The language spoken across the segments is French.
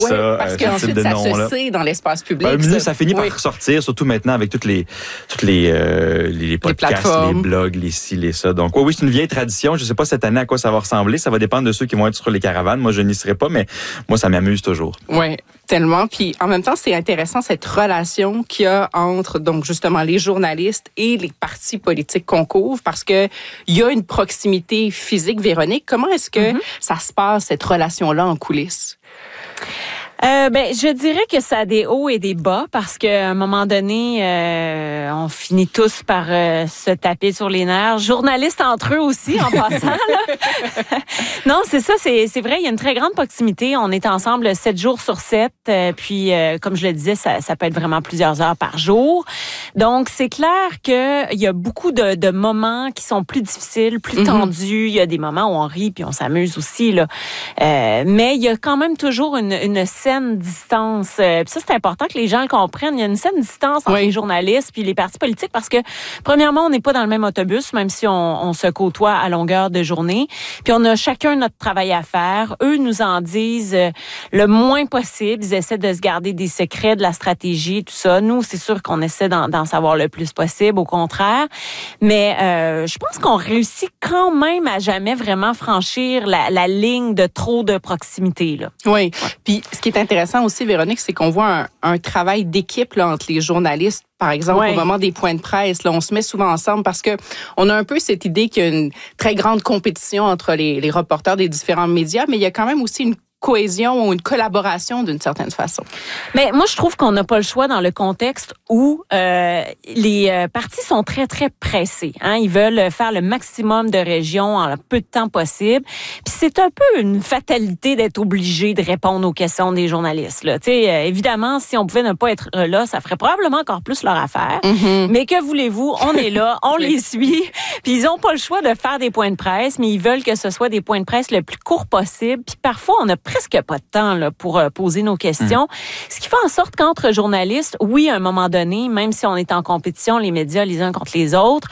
parce qu'ensuite, ça se sait dans l'espace public. Ça finit par ressortir, surtout maintenant avec toutes les podcasts, les blogs, les ci, les ça. Donc, oui, c'est une vieille tradition. Je ne sais pas cette année à quoi ça va ressembler. Ça va dépendre de ceux qui vont être sur les caravanes. Moi, je n'y serai pas, mais moi, ça m'amuse toujours. Oui, tellement. Puis, en même temps, c'est intéressant cette relation qu'il y a entre, donc, justement, les journalistes et les partis politiques qu'on couvre, parce que il y a une proximité physique. Véronique, comment est-ce que ça se passe, cette relation-là, en coulisses? Je dirais que ça a des hauts et des bas parce qu'à un moment donné, on finit tous par se taper sur les nerfs. Journalistes entre eux aussi, en passant. Là. Non, c'est ça, c'est vrai, il y a une très grande proximité. On est ensemble 7 jours sur 7. Puis, comme je le disais, ça peut être vraiment plusieurs heures par jour. Donc, c'est clair qu'il y a beaucoup de moments qui sont plus difficiles, plus tendus. Il y a des moments où on rit puis on s'amuse aussi. Là. Mais il y a quand même toujours une saine distance. Puis ça, c'est important que les gens le comprennent. Il y a une saine distance entre les journalistes puis les partis politiques parce que, premièrement, on n'est pas dans le même autobus, même si on se côtoie à longueur de journée. Puis on a chacun notre travail à faire. Eux nous en disent le moins possible. Ils essaient de se garder des secrets, de la stratégie, tout ça. Nous, c'est sûr qu'on essaie d'en savoir le plus possible, au contraire. Mais je pense qu'on réussit quand même à jamais vraiment franchir la ligne de trop de proximité. Là. Oui. Puis ce qui est intéressant aussi, Véronique, c'est qu'on voit un travail d'équipe là, entre les journalistes. Par exemple, au moment des points de presse, là, on se met souvent ensemble parce que on a un peu cette idée qu'il y a une très grande compétition entre les reporters des différents médias, mais il y a quand même aussi une cohésion ou une collaboration d'une certaine façon. Mais moi, je trouve qu'on n'a pas le choix dans le contexte où les partis sont très, très pressés. Hein? Ils veulent faire le maximum de régions en le peu de temps possible. Puis c'est un peu une fatalité d'être obligé de répondre aux questions des journalistes. Là. Évidemment, si on pouvait ne pas être là, ça ferait probablement encore plus leur affaire. Mais que voulez-vous? On est là, on les suit. Puis ils n'ont pas le choix de faire des points de presse, mais ils veulent que ce soit des points de presse le plus court possible. Puis parfois, on a presque pas de temps là, pour poser nos questions. Ce qui fait en sorte qu'entre journalistes, oui, à un moment donné, même si on est en compétition, les médias les uns contre les autres,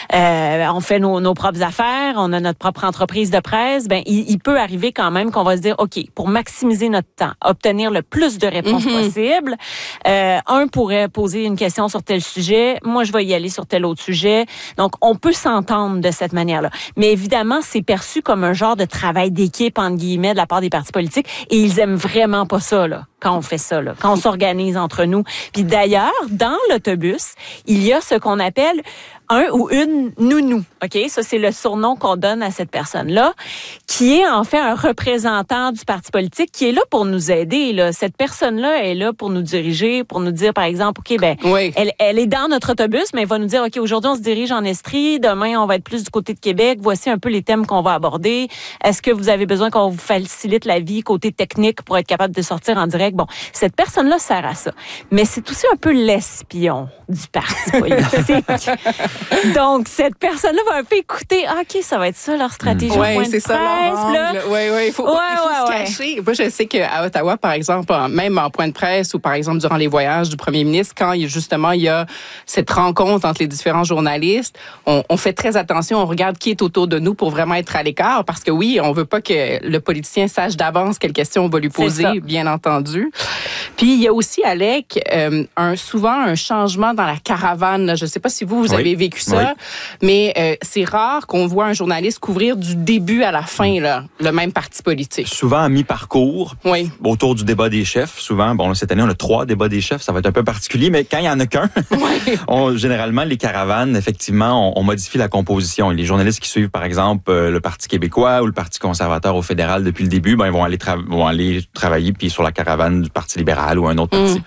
on fait nos propres affaires, on a notre propre entreprise de presse, il peut arriver quand même qu'on va se dire, OK, pour maximiser notre temps, obtenir le plus de réponses possible, un pourrait poser une question sur tel sujet, moi je vais y aller sur tel autre sujet. Donc, on peut s'entendre de cette manière-là. Mais évidemment, c'est perçu comme un genre de travail d'équipe, entre guillemets, de la part des partis politiques. Et ils aiment vraiment pas ça, là, quand on fait ça, là, quand on s'organise entre nous. Puis d'ailleurs, dans l'autobus, il y a ce qu'on appelle un ou une nounou. OK? Ça, c'est le surnom qu'on donne à cette personne-là, qui est en fait un représentant du parti politique qui est là pour nous aider. Là. Cette personne-là est là pour nous diriger, pour nous dire, par exemple, OK, elle est dans notre autobus, mais elle va nous dire, OK, aujourd'hui, on se dirige en Estrie, demain, on va être plus du côté de Québec, voici un peu les thèmes qu'on va aborder. Est-ce que vous avez besoin qu'on vous facilite la vie côté technique pour être capable de sortir en direct? Bon, cette personne-là sert à ça. Mais c'est aussi un peu l'espion du parti politique. Donc, cette personne-là va un peu écouter, OK, ça va être ça leur stratégie. Oui, c'est ça leur angle. Oui, il faut se cacher. Moi, je sais qu'à Ottawa, par exemple, même en point de presse ou par exemple durant les voyages du premier ministre, quand justement il y a cette rencontre entre les différents journalistes, on fait très attention, on regarde qui est autour de nous pour vraiment être à l'écart parce que oui, on veut pas que le politicien sache d'avance quelle question on va lui poser, bien entendu. Puis, il y a aussi, Alec, souvent un changement dans la caravane. Là. Je ne sais pas si vous avez vécu ça, mais c'est rare qu'on voit un journaliste couvrir du début à la fin là, le même parti politique. Souvent à mi-parcours, autour du débat des chefs. Souvent, cette année, on a 3 débats des chefs. Ça va être un peu particulier, mais quand il n'y en a qu'un, généralement, les caravanes, effectivement, on modifie la composition. Et les journalistes qui suivent, par exemple, le Parti québécois ou le Parti conservateur au fédéral depuis le début, ils vont aller travailler puis sur la caravane du Parti libéral ou un autre parti.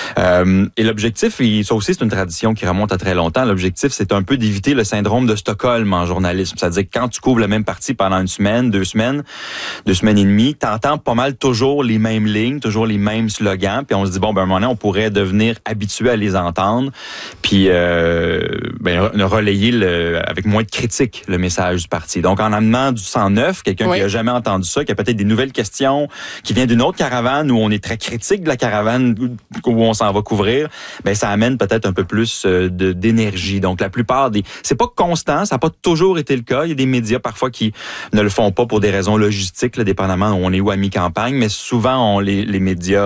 Et l'objectif, et ça aussi, c'est une tradition qui remonte à très longtemps, l'objectif, c'est un peu d'éviter le syndrome de Stockholm en journalisme. C'est-à-dire que quand tu couvres le même parti pendant une semaine, 2 semaines et demie, t'entends pas mal toujours les mêmes lignes, toujours les mêmes slogans, puis on se dit, à un moment donné, on pourrait devenir habitué à les entendre, puis relayer avec moins de critique le message du parti. Donc, en amenant du 109, quelqu'un qui a jamais entendu ça, qui a peut-être des nouvelles questions, qui vient d'une autre caravane où on est très critique de la caravane, caravane où on s'en va couvrir, ben ça amène peut-être un peu plus d'énergie. Donc la plupart c'est pas constant, ça n'a pas toujours été le cas. Il y a des médias parfois qui ne le font pas pour des raisons logistiques, là, dépendamment où on est ou à mi-campagne, mais souvent les médias